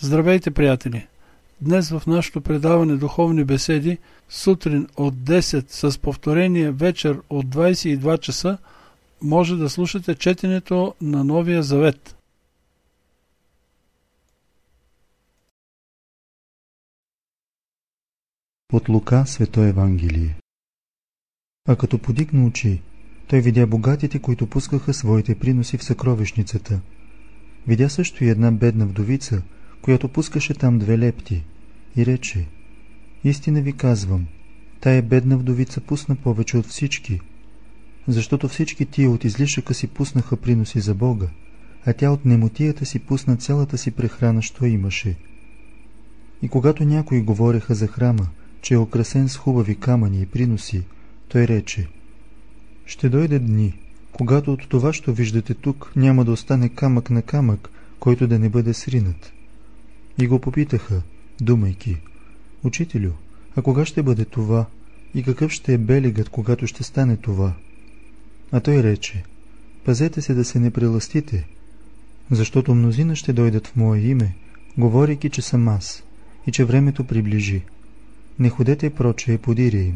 Здравейте, приятели! Днес в нашето предаване Духовни беседи, сутрин от 10 с повторение вечер от 22 часа, може да слушате четенето на Новия Завет. От Лука, Свето Евангелие. А като подигна очи, той видя богатите, които пускаха своите приноси в съкровищницата. Видя също и една бедна вдовица, която пускаше там 2 лепти, и рече: истина ви казвам, тая бедна вдовица пусна повече от всички, защото всички тия от излишъка си пуснаха приноси за Бога, а тя от немотията си пусна цялата си прехрана, що имаше. И когато някои говореха за храма, че е украсен с хубави камъни и приноси, той рече: ще дойде дни, когато от това, що виждате тук, няма да остане камък на камък, който да не бъде сринат. И го попитаха, думайки: Учителю, а кога ще бъде това и какъв ще е белегът, когато ще стане това? А той рече: пазете се да се не прелъстите, защото мнозина ще дойдат в мое име, говорейки, че съм аз и че времето приближи. Не ходете прочее подиря им.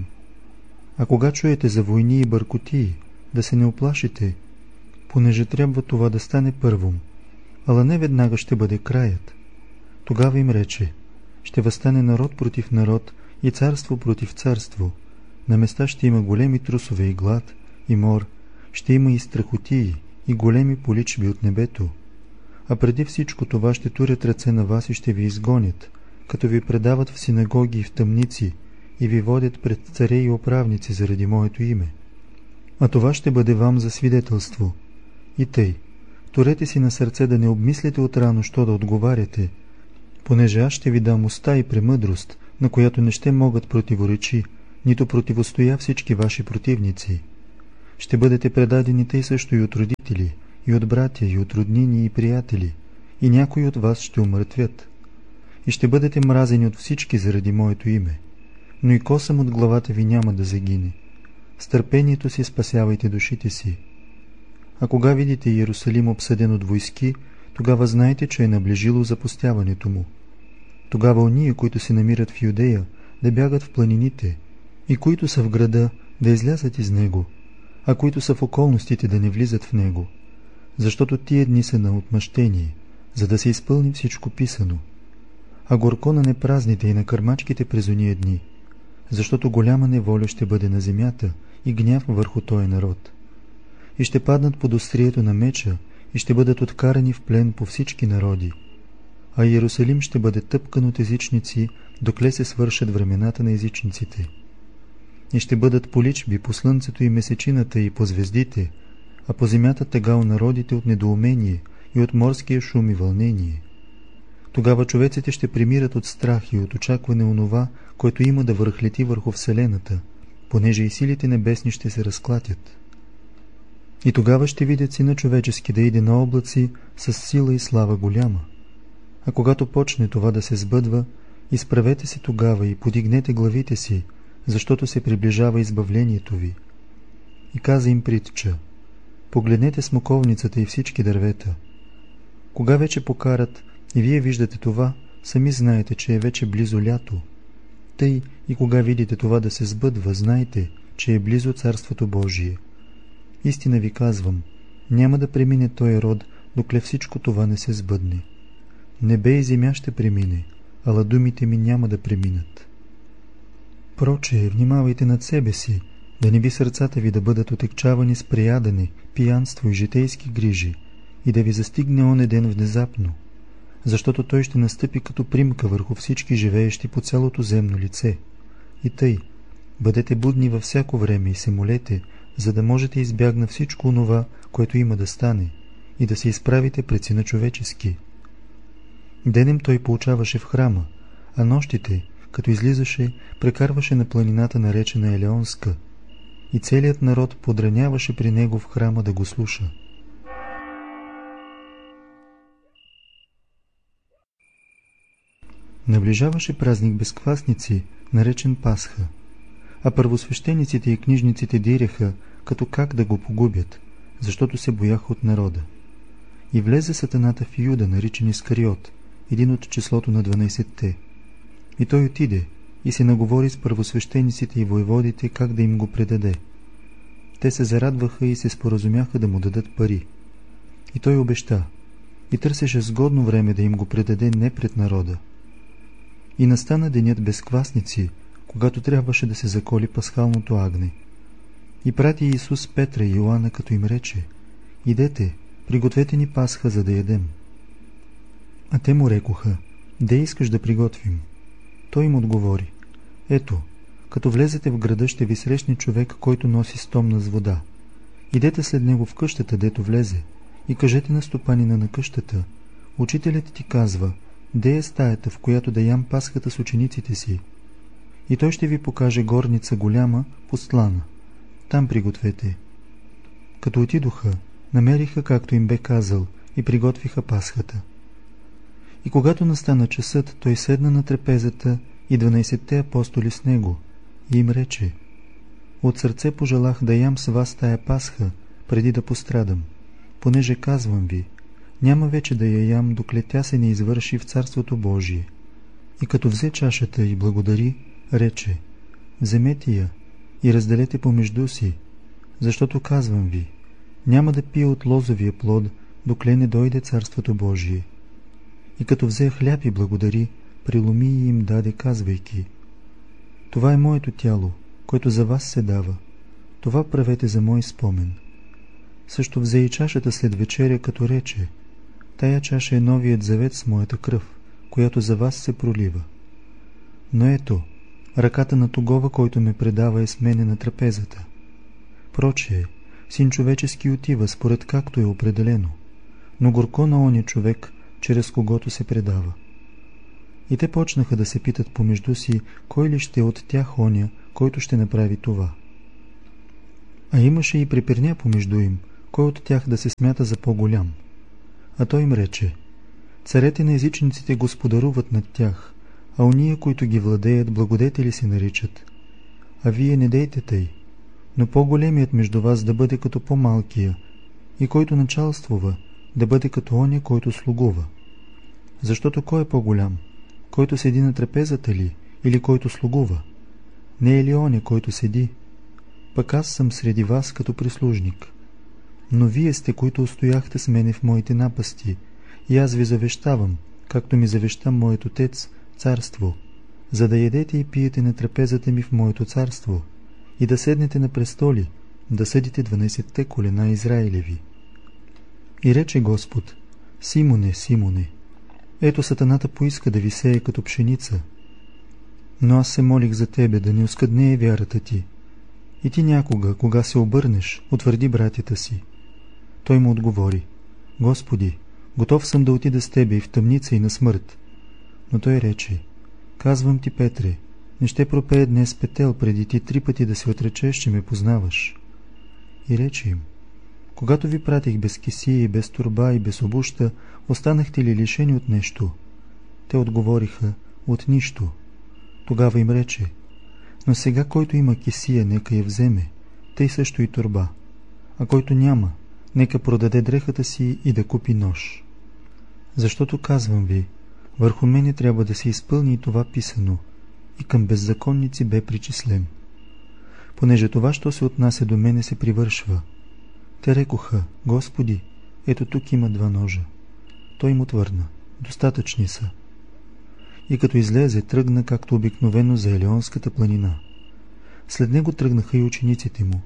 А кога чуете за войни и бъркотии, да се не оплашите, понеже трябва това да стане първом, ала не веднага ще бъде краят. Тогава им рече: ще възстане народ против народ и царство против царство. На места ще има големи трусове и глад, и мор, ще има и страхотии, и големи поличби от небето. А преди всичко това ще турят ръце на вас и ще ви изгонят, като ви предават в синагоги и в тъмници, и ви водят пред царе и управници заради моето име. А това ще бъде вам за свидетелство. И тъй, турете си на сърце да не обмислите отрано, що да отговаряте, понеже аз ще ви дам уста и премъдрост, на която не ще могат противоречи, нито противостоя всички ваши противници. Ще бъдете предадени тъй също и от родители, и от братя, и от роднини и приятели, и някои от вас ще умъртвят. И ще бъдете мразени от всички заради моето име, но и косъм от главата ви няма да загине. С търпението си спасявайте душите си. А кога видите Иерусалим обсъден от войски, тогава знайте, че е наближило запустяването му. Тогава ония, които се намират в Юдея, да бягат в планините, и които са в града, да излязат из него, а които са в околностите, да не влизат в него. Защото тия дни са на отмъщение, за да се изпълни всичко писано. А горко на непразните и на кърмачките през ония дни, защото голяма неволя ще бъде на земята и гняв върху този народ. И ще паднат под острието на меча и ще бъдат откарани в плен по всички народи. А Иерусалим ще бъде тъпкан от езичници, докле се свършат времената на езичниците. И ще бъдат поличби по слънцето и месечината и по звездите, а по земята тъга у народите от недоумение и от морския шум и вълнение. Тогава човеците ще премират от страх и от очакване онова, което има да върхлети върху вселената, понеже и силите небесни ще се разклатят. И тогава ще видят Сина човечески да иде на облаци с сила и слава голяма. А когато почне това да се сбъдва, изправете се тогава и подигнете главите си, защото се приближава избавлението ви. И каза им притча: погледнете смоковницата и всички дървета. Кога вече покарат и вие виждате това, сами знаете, че е вече близо лято. Тъй и кога видите това да се сбъдва, знайте, че е близо Царството Божие. Истина ви казвам, няма да премине този род, докле всичко това не се сбъдне. Небе и земя ще премине, ала думите ми няма да преминат. Прочее, внимавайте над себе си, да не би сърцата ви да бъдат отекчавани с преядане, пиянство и житейски грижи, и да ви застигне оне ден внезапно, защото той ще настъпи като примка върху всички живеещи по цялото земно лице. И тъй, бъдете будни във всяко време и се молете, за да можете избягна всичко онова, което има да стане, и да се изправите пред Сина човечески. Денем той поучаваше в храма, а нощите, като излизаше, прекарваше на планината, наречена Елеонска, и целият народ подраняваше при него в храма да го слуша. Наближаваше празник Безквасници, наречен Пасха, а първосвещениците и книжниците диреха, като как да го погубят, защото се бояха от народа. И влезе сатаната в Юда, наричан Искариот, един от числото на 12-те. И той отиде и се наговори с първосвещениците и воеводите как да им го предаде. Те се зарадваха и се споразумяха да му дадат пари. И той обеща и търсеше сгодно време да им го предаде не пред народа. И настана денят без квасници, когато трябваше да се заколи пасхалното агне. И прати Исус Петра и Йоанна, като им рече: идете, пригответе ни пасха, за да ядем. А те му рекоха: де искаш да приготвим? Той им отговори: ето, като влезете в града, ще ви срещне човек, който носи стомна с вода. Идете след него в къщата, дето влезе, и кажете на стопанина на къщата: учителят ти казва, де е стаята, в която да ям пасхата с учениците си? И той ще ви покаже горница голяма, постлана. Там пригответе. Като отидоха, намериха както им бе казал и приготвиха пасхата. И когато настана часът, той седна на трапезата и 12-те апостоли с него и им рече: от сърце пожелах да ям с вас тая пасха, преди да пострадам, понеже казвам ви, няма вече да я ям, докле тя се не извърши в Царството Божие. И като взе чашата и благодари, рече: вземете я и разделете помежду си, защото казвам ви, няма да пия от лозовия плод, докле не дойде Царството Божие. И като взе хляб и благодари, преломи и им даде, казвайки: това е моето тяло, което за вас се дава. Това правете за мой спомен. Също взе и чашата след вечеря, като рече: тая чаша е новият завет с моята кръв, която за вас се пролива. Но ето, ръката на тогова, който ме предава, е с мене на трапезата. Прочее, Син човечески отива, според както е определено, но горко на оня човек, чрез когото се предава. И те почнаха да се питат помежду си, кой ли ще от тях оня, който ще направи това. А имаше и препирня помежду им, кой от тях да се смята за по-голям. А той им рече: царете на езичниците господаруват над тях, а ония, които ги владеят, благодетели се наричат. А вие не дейте тъй, но по-големият между вас да бъде като по-малкия, и който началствува, да бъде като оня, който слугува. Защото кой е по-голям? Който седи на трапезата ли, или който слугува? Не е ли оня, който седи? Пък аз съм среди вас като прислужник. Но вие сте, които устояхте с мене в моите напасти, и аз ви завещавам, както ми завеща моят отец, царство, за да ядете и пиете на трапезата ми в моето царство, и да седнете на престоли, да съдите 12-те колена Израилеви. И рече Господ: Симоне, Симоне, ето сатаната поиска да ви сее като пшеница, но аз се молих за тебе, да не оскъднее вярата ти. И ти някога, кога се обърнеш, утвърди братята си. Той му отговори: Господи, готов съм да отида с тебе и в тъмница и на смърт. Но той рече: казвам ти, Петре, не ще пропее днес петел преди ти 3 пъти да се отречеш, че ме познаваш. И рече им: когато ви пратих без кесия и без торба и без обуща, останахте ли лишени от нещо? Те отговориха: от нищо. Тогава им рече: но сега, който има кесия, нека я вземе, тъй също и торба, а който няма, нека продаде дрехата си и да купи нож. Защото казвам ви, върху мене трябва да се изпълни и това писано, и към беззаконници бе причислен. Понеже това, що се отнася до мене, се привършва. Те рекоха: Господи, ето тук има 2 ножа. Той им отвърна: достатъчни са. И като излезе, тръгна както обикновено за Елеонската планина. След него тръгнаха и учениците му.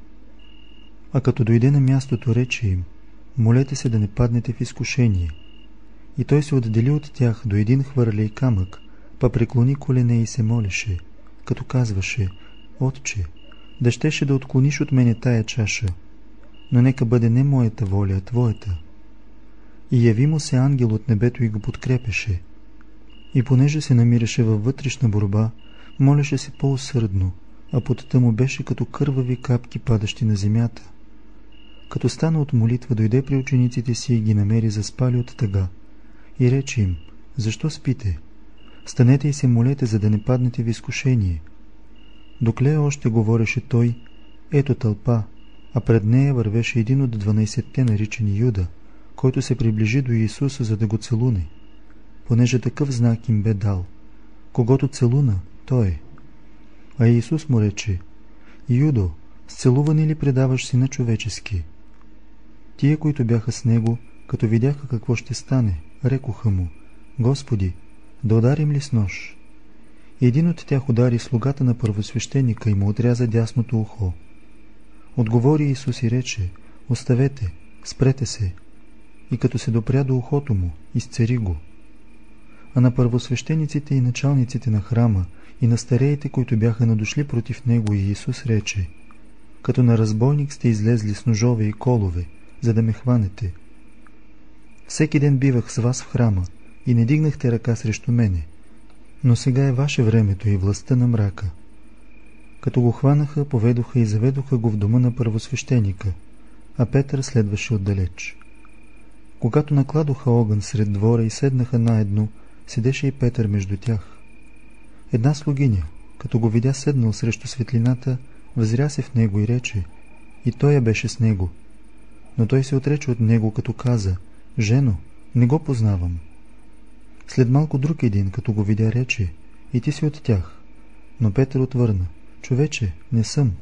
А като дойде на мястото, рече им: молете се да не паднете в изкушение. И той се отдели от тях до един хвърлей камък, па преклони колене и се молеше, като казваше: Отче, да щеше да отклониш от мене тая чаша, но нека бъде не моята воля, а твоята. И яви му се ангел от небето и го подкрепеше. И понеже се намираше във вътрешна борба, молеше се по-усърдно, а потта му беше като кървави капки, падащи на земята. Като стана от молитва, дойде при учениците си и ги намери заспали от тъга. И рече им: защо спите? Станете и се молете, за да не паднете в изкушение. Докле още говореше той, ето тълпа, а пред нея вървеше един от 12-те, наричани Юда, който се приближи до Исуса, за да го целуне. понеже такъв знак им бе дал. Когото целуна, той. А Исус му рече: Юдо, с целуване ли предаваш Сина човечески? Тия, които бяха с него, като видяха какво ще стане, рекоха му: Господи, да ударим ли с нож? Един от тях удари слугата на първосвещеника и му отряза дясното ухо. Отговори Исус и рече: Оставете, спрете се. И като се допря до ухото му, изцери го. А на първосвещениците и началниците на храма и на стареите, които бяха надошли против него, и Исус рече: Като на разбойник сте излезли с ножове и колове, за да ме хванете. Всеки ден бивах с вас в храма и не дигнахте ръка срещу мене, но сега е ваше времето и властта на мрака. Като го хванаха, поведоха и заведоха го в дома на първосвещеника, а Петър следваше отдалеч. Когато накладоха огън сред двора и седнаха наедно, седеше и Петър между тях. Една слугиня, като го видя седнал срещу светлината, възря се в него и рече: И той я беше с него. Но той се отрече от него, като каза: Жено, не го познавам. След малко друг един, като го видя, рече: И ти си от тях. Но Петър отвърна: Човече, не съм.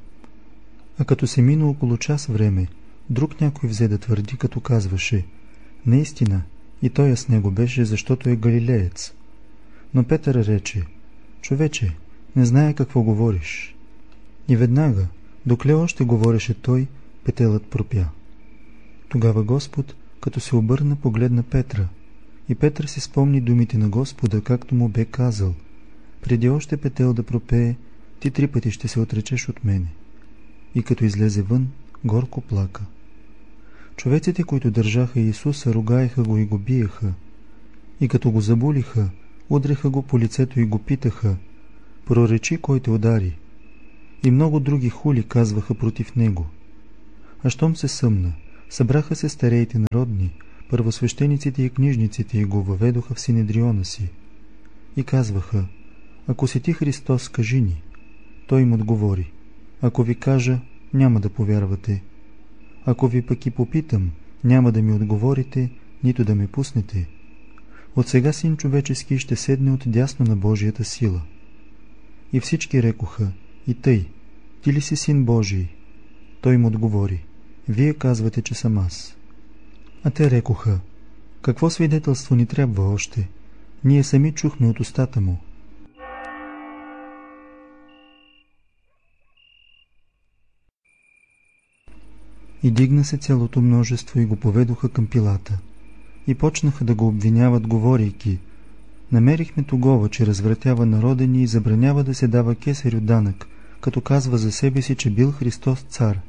А като се мина около час време, друг някой взе да твърди, като казваше: Наистина, и той с него беше, защото е галилеец. Но Петър рече: Човече, не зная какво говориш. И веднага, докле още говореше той, петелът пропя. Тогава Господ, като се обърна, погледна Петра, и Петър си спомни думите на Господа, както му бе казал: Преди още петел да пропее, ти 3 пъти ще се отречеш от мене. И като излезе вън, горко плака. Човеците, които държаха Исуса, ругаеха го и го биеха. И като го забулиха, удреха го по лицето и го питаха: Проречи, кой те удари? И много други хули казваха против него. А щом се съмна, събраха се стареите народни, първосвещениците и книжниците, и го въведоха в синедриона си. И казваха: Ако си ти Христос, кажи ни. Той им отговори: Ако ви кажа, няма да повярвате. Ако ви пък и попитам, няма да ми отговорите, нито да ме пуснете. От сега Син човечески ще седне от дясно на Божията сила. И всички рекоха: И тъй, ти ли си Син Божий? Той им отговори: Вие казвате, че съм аз. А те рекоха: Какво свидетелство ни трябва още? Ние сами чухме от устата му. И дигна се цялото множество и го поведоха към Пилата. И почнаха да го обвиняват, говорейки: Намерихме тогова, че развратява народа ни и забранява да се дава кесарю данък, като казва за себе си, че бил Христос цар.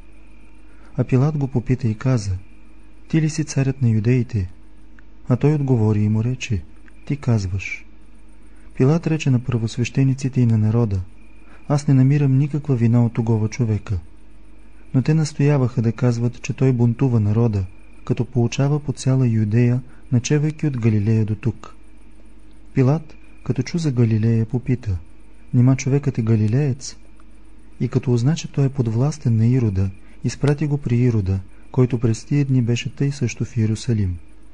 А Пилат го попита и каза: Ти ли си царят на юдеите? А той отговори и му рече: Ти казваш. Пилат рече на първосвещениците и на народа: Аз не намирам никаква вина от тогова човека. Но те настояваха да казват, че той бунтува народа, като получава по цяла Юдея, начевайки от Галилея до тук. Пилат, като чу за Галилея, попита: Нима човекът е галилеец? И като узна, че той е подвластен на Ирода, изпрати го при Ирода, който през тия дни беше тъй също в Иерусалим.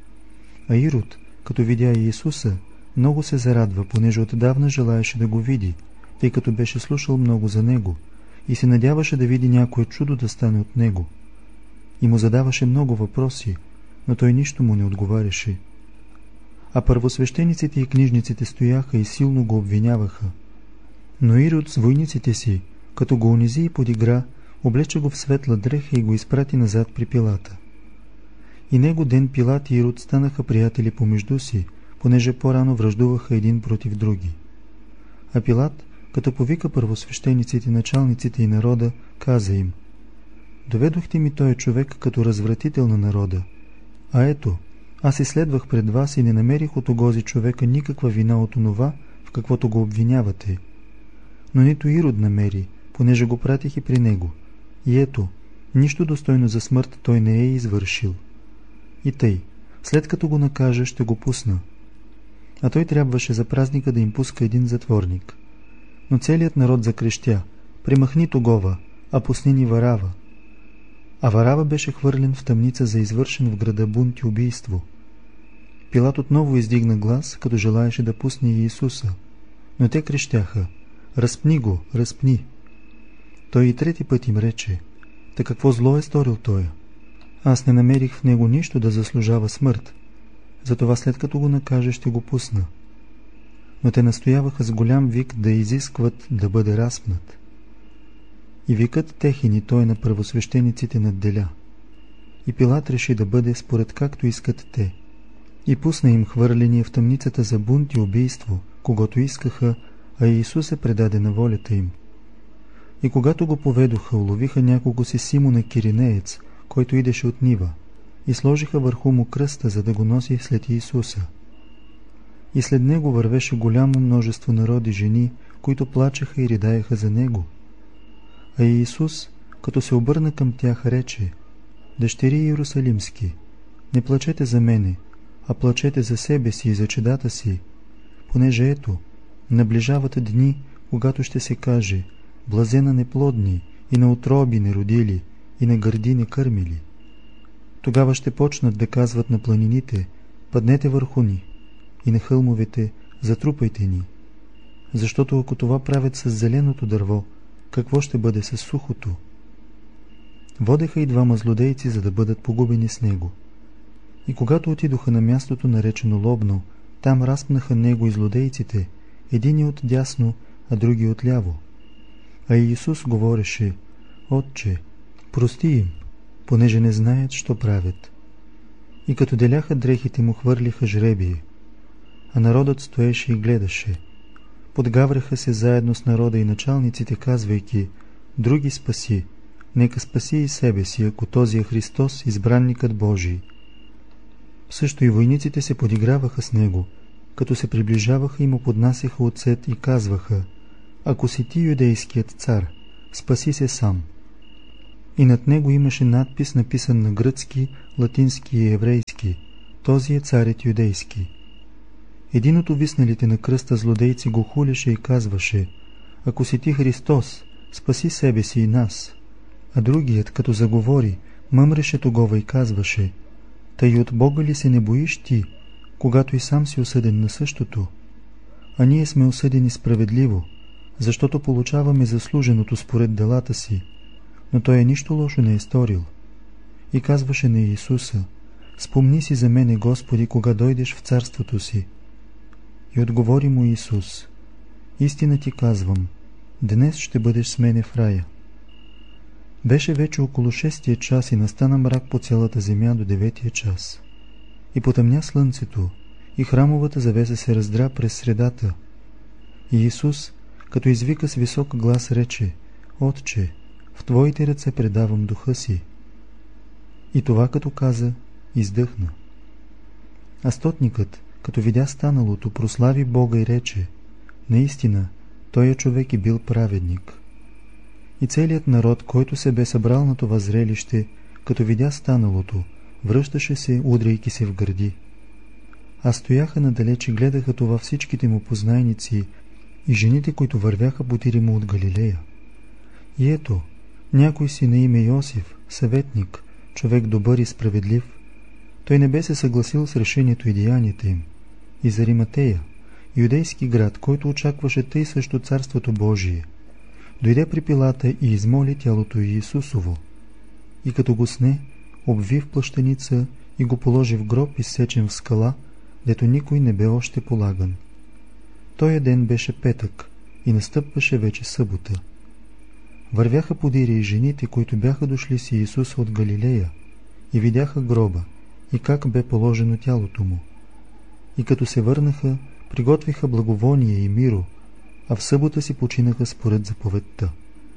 А Ирод, като видя Иисуса, много се зарадва, понеже отдавна желаеше да го види, тъй като беше слушал много за него и се надяваше да види някое чудо да стане от него. И му задаваше много въпроси, но той нищо му не отговаряше. А първосвещениците и книжниците стояха и силно го обвиняваха. Но Ирод с войниците си, като го унизи и подигра, облече го в светла дреха и го изпрати назад при Пилата. И него ден Пилат и Ирод станаха приятели помежду си, понеже по-рано враждуваха един против други. А Пилат, като повика първосвещениците, началниците и народа, каза им: Доведохте ми този човек като развратител на народа. А ето, аз изследвах пред вас и не намерих от огози човека никаква вина от онова, в каквото го обвинявате. Но нито Ирод намери, понеже го пратих и при него. И ето, нищо достойно за смърт той не е извършил. И тъй, след като го накажа, ще го пусна. А той трябваше за празника да им пуска един затворник. Но целият народ закрещя: Премахни тогова, а пусни ни Варава. А Варава беше хвърлен в тъмница за извършен в града бунт и убийство. Пилат отново издигна глас, като желаеше да пусне Иисуса, но те крещяха: „Разпни го, разпни!“ Той и трети път им рече: „Та какво зло е сторил той? Аз не намерих в него нищо да заслужава смърт, затова след като го накажа, ще го пусна.“ Но те настояваха с голям вик да изискват да бъде разпнат. И викът техен и той на първосвещениците надделя. И Пилат реши да бъде според както искат те. И пусна им хвърление в тъмницата за бунт и убийство, когото искаха, а Иисус се предаде на волята им. И когато го поведоха, уловиха някого си Симона Киринеец, който идеше от нива, и сложиха върху му кръста, за да го носи след Иисуса. И след него вървеше голямо множество народи жени, които плачеха и ридаеха за него. А Иисус, като се обърна към тях, рече: „Дъщери Иерусалимски, не плачете за мене, а плачете за себе си и за чедата си, понеже ето, наближават дни, когато ще се каже: блазе на неплодни и на утроби не родили и на гърди не кърмили. Тогава ще почнат да казват на планините: паднете върху ни, и на хълмовете: затрупайте ни. Защото ако това правят с зеленото дърво, какво ще бъде с сухото?“ Водеха и двама злодейци, за да бъдат погубени с него. И когато отидоха на мястото наречено Лобно, там разпнаха него и злодейците, едини от дясно, а други от ляво. А Иисус говореше: „Отче, прости им, понеже не знаят, що правят.“ И като деляха дрехите му, хвърлиха жребие. А народът стоеше и гледаше. Подгавряха се заедно с народа и началниците, казвайки: „Други спаси, нека спаси и себе си, ако този е Христос, избранникът Божий.“ Също и войниците се подиграваха с него, като се приближаваха и му поднасяха оцет и казваха: „Ако си ти юдейският цар, спаси се сам.“ И над него имаше надпис, написан на гръцки, латински и еврейски: „Този е царят юдейски.“ Един от увисналите на кръста злодейци го хулеше и казваше: „Ако си ти Христос, спаси себе си и нас.“ А другият, като заговори, мъмреше тогова и казваше: „Тъй от Бога ли се не боиш ти, когато и сам си осъден на същото? А ние сме осъдени справедливо, защото получаваме заслуженото според делата си, но той нищо лошо не е сторил.“ И казваше на Иисуса: „Спомни си за мене, Господи, кога дойдеш в царството си.“ И отговори му Исус: „Истина ти казвам, днес ще бъдеш с мене в рая.“ Беше вече около 6-тия час и настана мрак по цялата земя до 9-тия час. И потъмня слънцето, и храмовата завеса се раздра през средата. И Исус, като извика с висок глас, рече: „Отче, в Твоите ръце предавам духа си.“ И това като каза, издъхна. А стотникът, като видя станалото, прослави Бога и рече: „Наистина, той човек е бил праведник.“ И целият народ, който се бе събрал на това зрелище, като видя станалото, връщаше се, удряйки се в гърди. А стояха надалеч и гледаха това всичките му познайници и жените, които вървяха потири му от Галилея. И ето, някой си на име Йосиф, съветник, човек добър и справедлив, той не бе се съгласил с решението и деянията им. И за Риматея, юдейски град, който очакваше тъй също царството Божие, дойде при Пилата и измоли тялото Иисусово. И като го сне, обви в плащеница и го положи в гроб, изсечен в скала, дето никой не бе още полаган. Тоя ден беше петък и настъпваше вече събота. Вървяха подире и жените, които бяха дошли с Иисуса от Галилея, и видяха гроба и как бе положено тялото му. И като се върнаха, приготвиха благовоние и миро, а в събота си починаха според заповедта.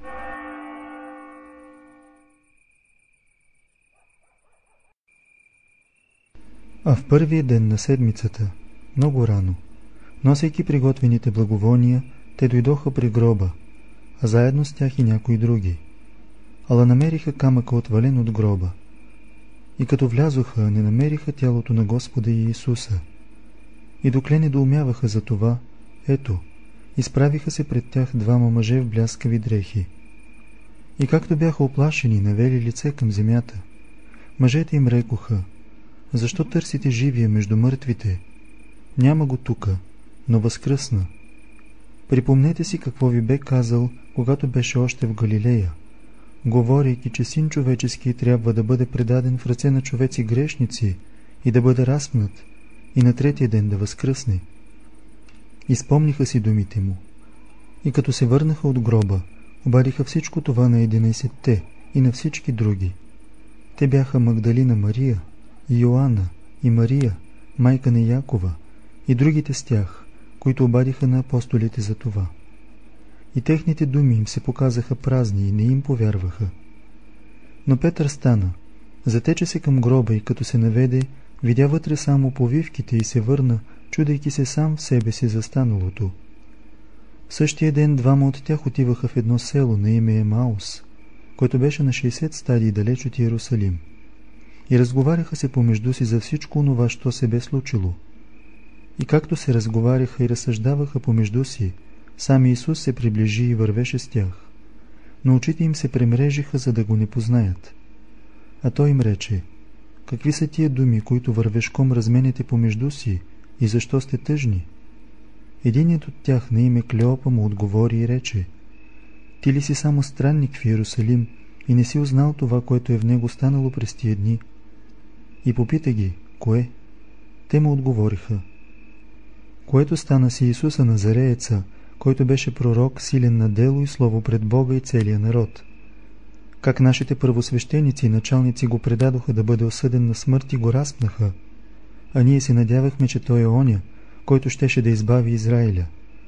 А в първия ден на седмицата, много рано, носейки приготвените благовония, те дойдоха при гроба, а заедно с тях и някои други. Ала намериха камъка отвален от гроба. И като влязоха, не намериха тялото на Господа Иисуса. И докле недоумяваха за това, ето, изправиха се пред тях двама мъже в бляскави дрехи. И както бяха оплашени, навели лице към земята, мъжете им рекоха: защо търсите живия между мъртвите? Няма го тука, но възкръсна. Припомнете си какво ви бе казал, когато беше още в Галилея, говорейки, че Син човечески трябва да бъде предаден в ръце на човеци грешници и да бъде разпнат и на третия ден да възкръсне. Изпомниха си думите му. И като се върнаха от гроба, обадиха всичко това на 11-те и на всички други. Те бяха Магдалина Мария, и Йоанна, и Мария, майка на Якова, и другите с тях, които обадиха на апостолите за това. И техните думи им се показаха празни и не им повярваха. Но Петър стана, затече се към гроба и като се наведе, видя вътре само повивките и се върна, чудейки се сам в себе си за станалото. В същия ден двама от тях отиваха в едно село на име Емаус, което беше на 60 стадии далеч от Иерусалим. И разговаряха се помежду си за всичко онова, що се бе случило. И както се разговаряха и разсъждаваха помежду си, сам Исус се приближи и вървеше с тях. Но очите им се премрежиха, за да го не познаят. А той им рече: какви са тия думи, които вървешком разменяте помежду си, и защо сте тъжни? Единият от тях на име Клеопа му отговори и рече: ти ли си само странник в Иерусалим и не си узнал това, което е в него станало през тия дни? И попита ги: кое? Те му отговориха: което стана си Исуса Назарееца, който беше пророк, силен на дело и слово пред Бога и целия народ. Как нашите първосвещеници и началници го предадоха да бъде осъден на смърт и го разпнаха, а ние се надявахме, че той е оня, който щеше да избави Израиля.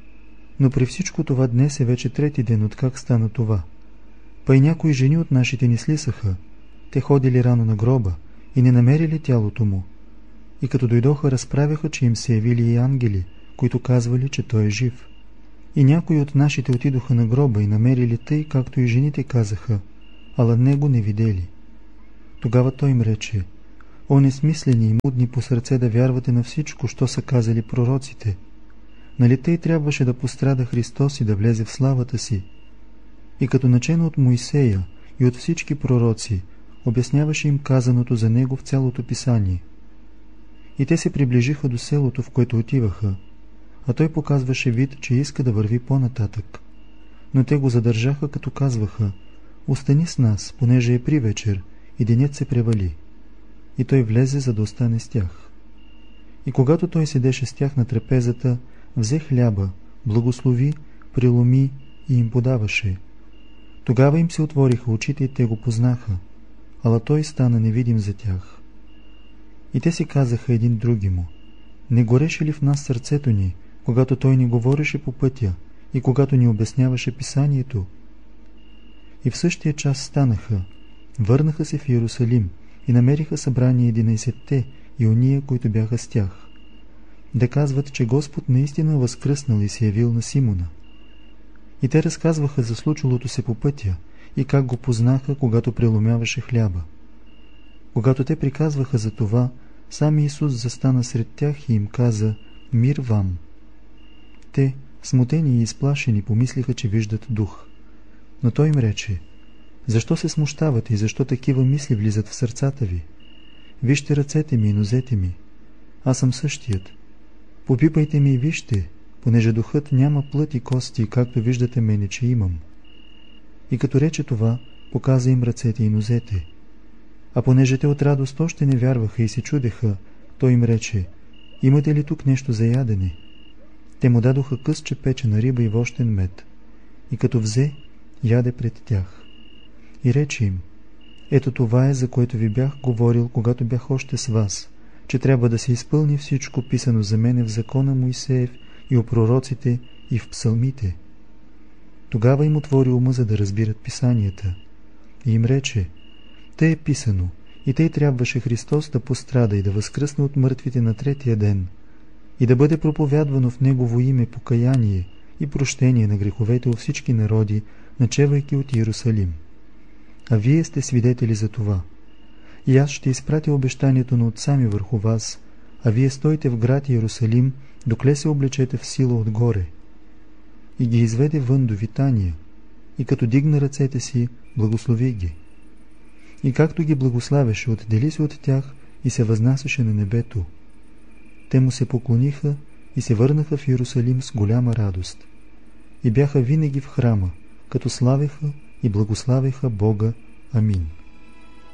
Но при всичко това днес е вече трети ден, откак стана това. Па и някои жени от нашите ни слисаха. Те ходили рано на гроба и не намерили тялото му. И като дойдоха, разправяха, че им се явили и ангели, които казвали, че той е жив. И някои от нашите отидоха на гроба и намерили тъй, както и жените казаха, ала него не видели. Тогава той им рече: о, несмислени и мудни по сърце да вярвате на всичко, що са казали пророците. Нали тъй трябваше да пострада Христос и да влезе в славата си? И като начено от Моисея и от всички пророци, обясняваше им казаното за него в цялото писание. И те се приближиха до селото, в което отиваха, а той показваше вид, че иска да върви по-нататък. Но те го задържаха, като казваха: остани с нас, понеже е привечер и денят се превали. И той влезе, за да остане с тях. И когато той седеше с тях на трапезата, взе хляба, благослови, преломи и им подаваше. Тогава им се отвориха очите и те го познаха, ала той стана невидим за тях. И те си казаха един други му: не гореше ли в нас сърцето ни, когато той ни говореше по пътя и когато ни обясняваше писанието? И в същия час станаха, върнаха се в Иерусалим и намериха събрани 11-те и ония, които бяха с тях, да казват, че Господ наистина възкръснал и се явил на Симона. И те разказваха за случилото се по пътя и как го познаха, когато преломяваше хляба. Когато те приказваха за това, сам Исус застана сред тях и им каза: мир вам. Те, смутени и изплашени, помислиха, че виждат дух. Но той им рече: защо се смущавате и защо такива мисли влизат в сърцата ви? Вижте ръцете ми и нозете ми. Аз съм същият. Попипайте ми и вижте, понеже духът няма плът и кости, както виждате мене, че имам. И като рече това, показа им ръцете и нозете. А понеже те от радост още не вярваха и се чудеха, той им рече: имате ли тук нещо за ядене? Те му дадоха късче печена риба и вощен мед. И като взе, яде пред тях. И рече им: ето това е, за което ви бях говорил, когато бях още с вас, че трябва да се изпълни всичко писано за мене в закона Моисеев и о пророците и в псалмите. Тогава им отвори ума, за да разбират писанията. И им рече: тъй е писано, и тъй трябваше Христос да пострада и да възкръсне от мъртвите на третия ден, и да бъде проповядвано в Негово име покаяние и прощение на греховете у всички народи, начевайки от Иерусалим. А вие сте свидетели за това. И аз ще изпратя обещанието на Отца ми върху вас, а вие стойте в град Иерусалим, докле се облечете в сила отгоре. И ги изведе вън до Витания, и като дигна ръцете си, благослови ги. И както ги благославеше, отдели се от тях и се възнасяше на небето. Те му се поклониха и се върнаха в Иерусалим с голяма радост. И бяха винаги в храма, като славеха и благославяха Бога. Амин.